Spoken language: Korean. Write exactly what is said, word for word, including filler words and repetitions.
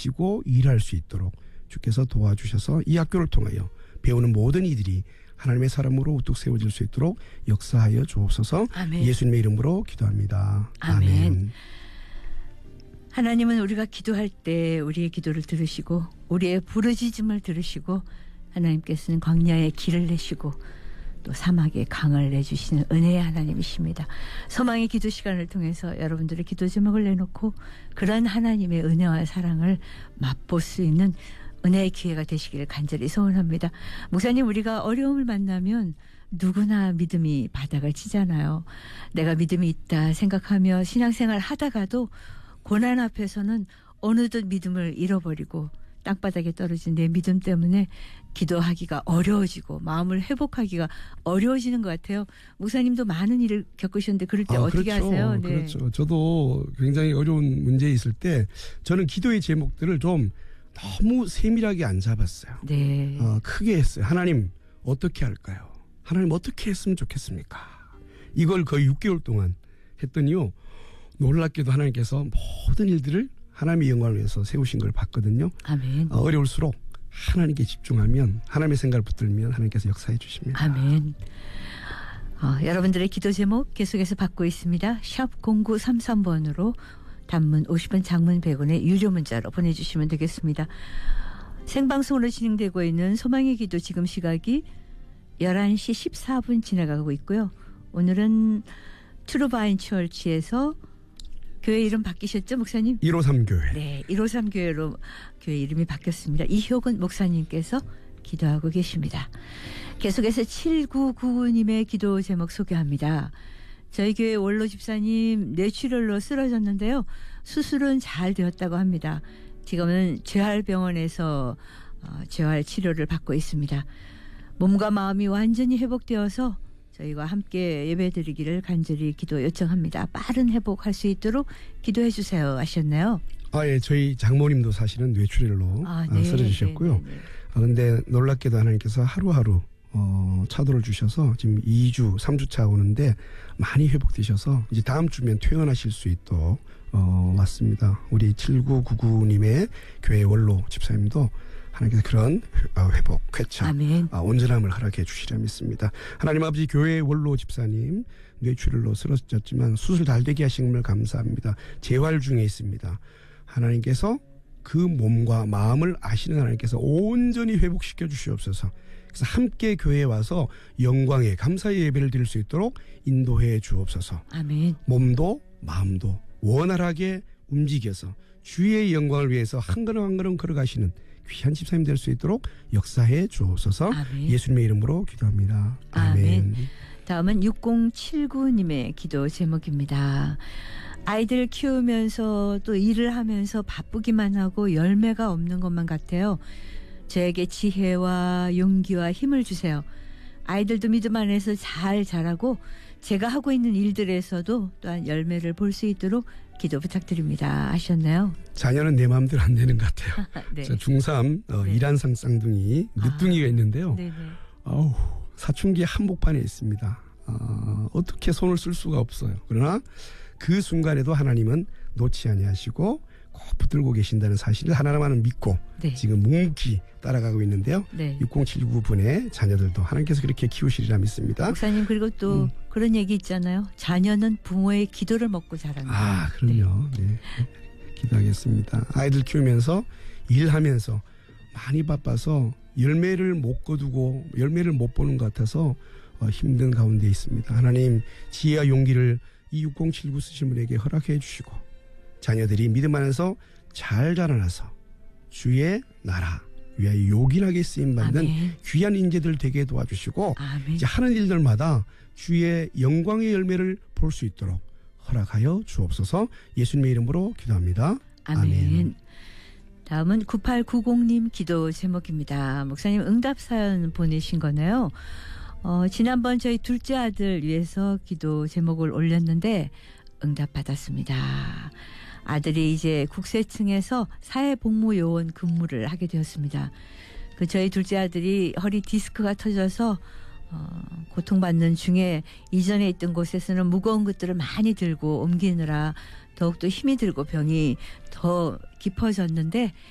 가르치고 일할 수 있도록 주께서 도와주셔서 이 학교를 통하여 배우는 모든 이들이 하나님의 사람으로 우뚝 세워질 수 있도록 역사하여 주옵소서. 아멘. 예수님의 이름으로 기도합니다. 아멘. 아멘. 하나님은 우리가 기도할 때 우리의 기도를 들으시고 우리의 부르짖음을 들으시고 하나님께서는 광야에 길을 내시고 또 사막에 강을 내주시는 은혜의 하나님이십니다. 소망의 기도 시간을 통해서 여러분들의 기도 제목을 내놓고 그런 하나님의 은혜와 사랑을 맛볼 수 있는 은혜의 기회가 되시기를 간절히 소원합니다. 목사님, 우리가 어려움을 만나면 누구나 믿음이 바닥을 치잖아요. 내가 믿음이 있다 생각하며 신앙생활 하다가도 고난 앞에서는 어느덧 믿음을 잃어버리고 땅바닥에 떨어진 내 믿음 때문에 기도하기가 어려워지고 마음을 회복하기가 어려워지는 것 같아요. 목사님도 많은 일을 겪으셨는데 그럴 때 아, 어떻게 그렇죠. 하세요? 네. 그렇죠. 저도 굉장히 어려운 문제 있을 때 저는 기도의 제목들을 좀 너무 세밀하게 안 잡았어요. 네. 어, 크게 했어요. 하나님 어떻게 할까요? 하나님 어떻게 했으면 좋겠습니까? 이걸 거의 육 개월 동안 했더니요. 놀랍게도 하나님께서 모든 일들을 하나님의 영광을 위해서 세우신 걸 봤거든요. 아멘. 어, 어려울수록 하나님께 집중하면 하나님의 생각을 붙들면 하나님께서 역사해 주십니다. 아멘. 어, 여러분들의 기도 제목 계속해서 받고 있습니다. 샵 공구삼삼 번으로 단문 오십 원, 장문 백 원의 유료 문자로 보내주시면 되겠습니다. 생방송으로 진행되고 있는 소망의 기도 지금 시각이 열한 시 십사 분 지나가고 있고요. 오늘은 트루바인 처치에서 교회 이름 바뀌셨죠, 목사님? 일오삼 교회. 네, 일오삼 교회로 교회 이름이 바뀌었습니다. 이효근 목사님께서 기도하고 계십니다. 계속해서 칠구구구 님의 기도 제목 소개합니다. 저희 교회 원로 집사님 뇌출혈로 쓰러졌는데요. 수술은 잘 되었다고 합니다. 지금은 재활병원에서 재활 치료를 받고 있습니다. 몸과 마음이 완전히 회복되어서 저희와 함께 예배드리기를 간절히 기도 요청합니다. 빠른 회복할 수 있도록 기도해 주세요 하셨나요? 아, 예. 저희 장모님도 사실은 뇌출혈로 아, 네, 쓰러지셨고요. 네, 네, 네. 아, 근데 놀랍게도 하나님께서 하루하루 어, 차도를 주셔서 지금 이 주, 삼 주 차 오는데 많이 회복되셔서 이제 다음 주면 퇴원하실 수 있도록 어, 왔습니다. 우리 칠구구구 님의 교회 원로 집사님도 하나님께서 그런 회복, 쾌차, 아멘. 온전함을 허락해 주시려 믿습니다. 하나님 아버지, 교회 원로 집사님 뇌출혈로 쓰러졌지만 수술 잘 되게 하신 걸 감사합니다. 재활 중에 있습니다. 하나님께서 그 몸과 마음을 아시는 하나님께서 온전히 회복시켜 주시옵소서. 그래서 함께 교회에 와서 영광의 감사의 예배를 드릴 수 있도록 인도해 주옵소서. 아멘. 몸도 마음도 원활하게 움직여서 주의 영광을 위해서 한 걸음 한 걸음 걸어가시는 귀한 집사님 될 수 있도록 역사해 주옵소서. 아멘. 예수님의 이름으로 기도합니다. 아멘. 아멘. 다음은 육공칠구 님의 기도 제목입니다. 아이들 키우면서 또 일을 하면서 바쁘기만 하고 열매가 없는 것만 같아요. 저에게 지혜와 용기와 힘을 주세요. 아이들도 믿음 안에서 잘 자라고 제가 하고 있는 일들에서도 또한 열매를 볼 수 있도록 기도 부탁드립니다 하셨나요? 자녀는 내 마음대로 안 되는 것 같아요. 네. 중삼 어, 네. 이란상 쌍둥이 늦둥이가 아, 있는데요. 네네. 아우, 사춘기 한복판에 있습니다. 어, 어떻게 손을 쓸 수가 없어요. 그러나 그 순간에도 하나님은 놓지 아니하시고 꼭 붙들고 계신다는 사실을 하나님만은 믿고 네. 지금 묵묵히 따라가고 있는데요. 네. 육공칠구 분의 자녀들도 하나님께서 그렇게 키우시리라 믿습니다. 목사님, 그리고 또 음. 그런 얘기 있잖아요. 자녀는 부모의 기도를 먹고 자란다. 아, 그럼요. 네. 네. 기도하겠습니다. 아이들 키우면서 일하면서 많이 바빠서 열매를 못 거두고 열매를 못 보는 것 같아서 어, 힘든 가운데 있습니다. 하나님 지혜와 용기를 이 육공칠구 쓰신 분에게 허락해 주시고 자녀들이 믿음 안에서 잘 자라나서 주의 나라 위하여 요긴하게 쓰임받는 아멘. 귀한 인재들 되게 도와주시고 아멘. 이제 하는 일들마다 주의 영광의 열매를 볼 수 있도록 허락하여 주옵소서. 예수님의 이름으로 기도합니다. 아멘. 아멘. 다음은 구팔구공 님 기도 제목입니다. 목사님 응답 사연 보내신 거네요. 어, 지난번 저희 둘째 아들 위해서 기도 제목을 올렸는데 응답 받았습니다. 아들이 이제 국세청에서 사회복무요원 근무를 하게 되었습니다. 그 저희 둘째 아들이 허리 디스크가 터져서 어, 고통받는 중에 이전에 있던 곳에서는 무거운 것들을 많이 들고 옮기느라 더욱더 힘이 들고 병이 더 깊어졌는데